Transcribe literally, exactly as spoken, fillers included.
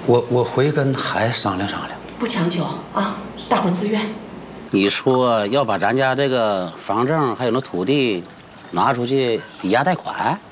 我我会跟孩子商量商量。 不强求啊，大伙儿自愿。 你说要把咱家这个房证还有那土地拿出去抵押贷款？